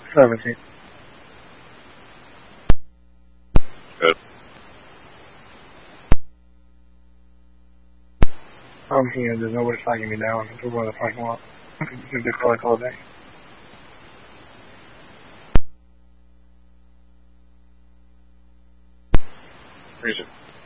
17. Good. I'm here. There's nobody flagging me down. I'm going to the parking lot. It's been collect all day. Reason.